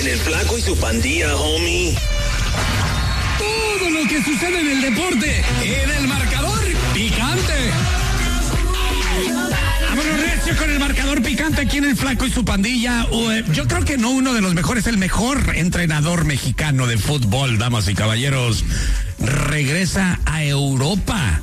El Flaco y su pandilla, homie. Todo lo que sucede en el deporte, en el marcador picante. Vámonos recio con el marcador picante aquí en el Flaco y su pandilla. Yo creo que no uno de los mejores, el mejor entrenador mexicano de fútbol, damas y caballeros. Regresa a Europa.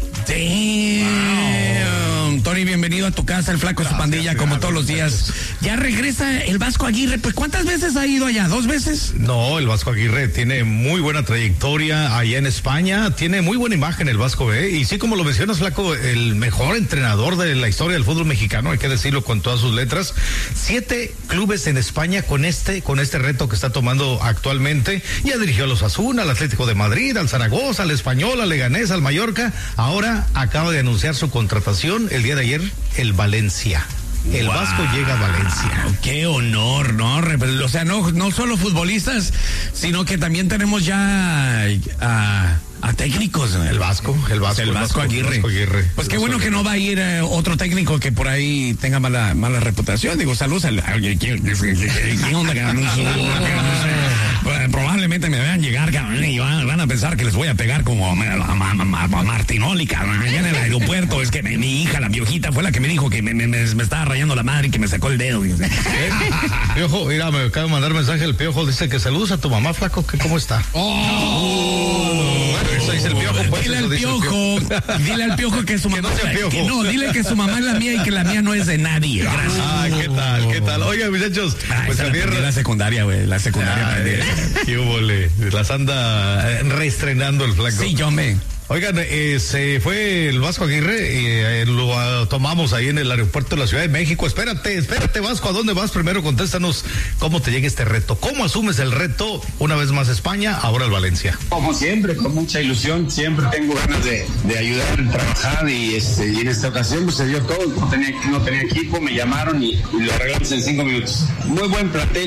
Damn. Tony, bienvenido a tu casa, el Flaco y su pandilla, como todos los días. Ya regresa el Vasco Aguirre. Pues, ¿cuántas veces ha ido allá? ¿2 veces? No, el Vasco Aguirre tiene muy buena trayectoria allá en España. Tiene muy buena imagen el Vasco, Y sí, como lo mencionas, Flaco, el mejor entrenador de la historia del fútbol mexicano, hay que decirlo con todas sus letras. 7 clubes en España con este reto que está tomando actualmente. Ya dirigió a los Osasuna, al Atlético de Madrid, al Zaragoza, al Español, al Leganés, al Mallorca. Ahora acaba de anunciar su contratación el día de ayer, el Valencia. El Vasco llega a Valencia. Qué honor, ¿no? O sea, no solo futbolistas, sino que también tenemos ya a técnicos. El Vasco Aguirre. Pues qué bueno que no va a ir otro técnico que por ahí tenga mala reputación. Digo, saludos al... ¿Qué onda, cabrón? Probablemente me vean llegar, cabrón, y van a pensar que les voy a pegar como a Martinoli, cabrón, allá en el aeropuerto. Es que mi hija, la piojita, fue la que me dijo que me estaba rayando la madre y que me sacó el dedo. Piojo, mira, me acaba de mandar mensaje el Piojo, dice que saludos a tu mamá, Flaco, que cómo está. Eso dice el Piojo, pues. Dile al Piojo que su mamá dile que su mamá es la mía y que la mía no es de nadie. Gracias. ¿Qué tal? Oiga, muchachos, pues la secundaria, güey, la secundaria. Qué hubo-le, las anda reestrenando el Flaco. Sí, yo me... Oigan, se fue el Vasco Aguirre y lo tomamos ahí en el aeropuerto de la Ciudad de México. Espérate, Vasco, ¿a dónde vas? Primero contéstanos cómo te llega este reto. ¿Cómo asumes el reto? Una vez más España, ahora el Valencia. Como siempre, con mucha ilusión, siempre tengo ganas de ayudar, de trabajar y en esta ocasión pues se dio todo. No tenía equipo, me llamaron y lo arreglamos en 5 minutos. Muy buen plantel.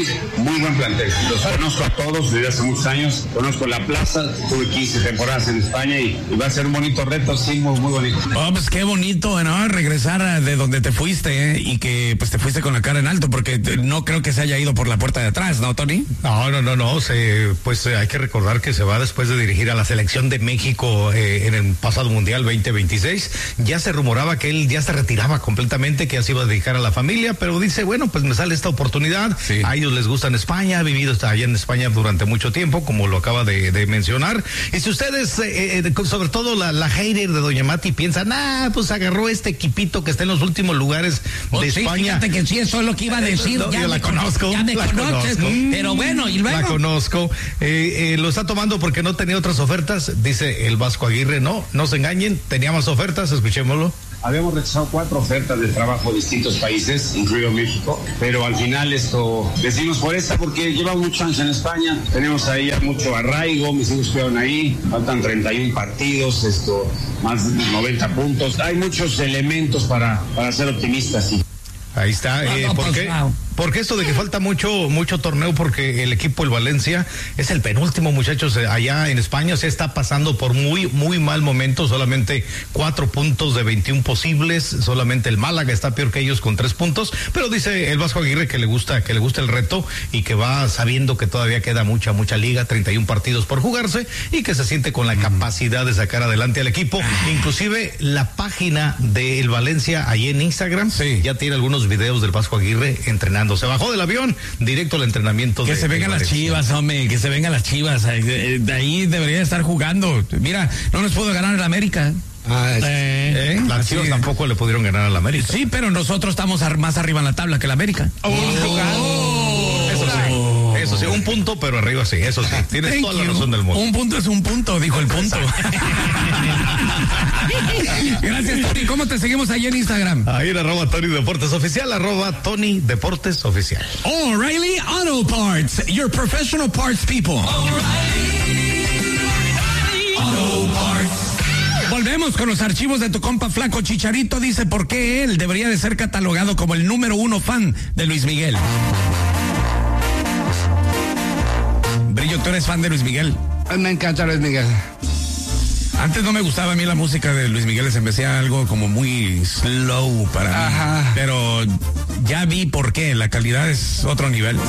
Los conozco a todos desde hace muchos años, conozco la plaza, tuve 15 temporadas en España y va a ser un bonito reto, sí, muy bonito. Oh, pues qué bonito, ¿no? Regresar de donde te fuiste, y que pues te fuiste con la cara en alto, porque no creo que se haya ido por la puerta de atrás, ¿no, Tony? No, pues hay que recordar que se va después de dirigir a la selección de México en el pasado Mundial 2026. Ya se rumoraba que él ya se retiraba completamente, que ya se iba a dedicar a la familia, pero dice, bueno, pues me sale esta oportunidad. Sí. A ellos les gusta en España, ha vivido allá en España durante mucho tiempo, como lo acaba de mencionar. Y si ustedes, sobre todo la hater de Doña Mati, piensan, pues agarró este equipito que está en los últimos lugares de España. Fíjate que sí, eso es lo que iba a decir. No, yo la conozco. Ya me conoces, pero bueno, y luego. La conozco. Lo está tomando porque no tenía otras ofertas, dice el Vasco Aguirre. No se engañen, tenía más ofertas, escuchémoslo. Habíamos rechazado 4 ofertas de trabajo de distintos países, incluido México, pero al final decidimos por esta porque llevamos mucho años en España, tenemos ahí ya mucho arraigo, mis hijos estuvieron ahí, faltan 31 partidos, más de 90 puntos, hay muchos elementos para ser optimistas, sí. Ahí está, ¿por qué? Porque esto de que falta mucho torneo, porque el equipo, el Valencia, es el penúltimo, muchachos, allá en España se está pasando por muy mal momento, solamente 4 puntos de 21 posibles, solamente el Málaga está peor que ellos con 3 puntos, pero dice el Vasco Aguirre que le gusta el reto y que va sabiendo que todavía queda mucha liga, 31 partidos por jugarse y que se siente con la capacidad de sacar adelante al equipo. Inclusive la página del Valencia ahí en Instagram ya tiene algunos videos del Vasco Aguirre entrenando. Se bajó del avión directo al entrenamiento. Que se vengan las Chivas, hombre, que se vengan las Chivas. De ahí debería estar jugando. Mira, no nos pudo ganar el América. Las Chivas tampoco le pudieron ganar al América. Sí, pero nosotros estamos más arriba en la tabla que el América. Eso sí, un punto, pero arriba sí, eso sí. Tienes toda la razón del mundo. Un punto es un punto, dijo el punto. Gracias, Tony. ¿Cómo te seguimos ahí en Instagram? Ahí en @Tony Deportes Oficial, @Tony Deportes Oficial. O'Reilly Auto Parts, your professional parts people. O'Reilly Auto Parts. Volvemos con los archivos de tu compa Flaco. Chicharito dice por qué él debería de ser catalogado como el número 1 fan de Luis Miguel. Brillo, ¿tú eres fan de Luis Miguel? Me encanta Luis Miguel. Antes no me gustaba a mí la música de Luis Miguel, se me hacía algo como muy slow para mí. Pero ya vi por qué, la calidad es otro nivel.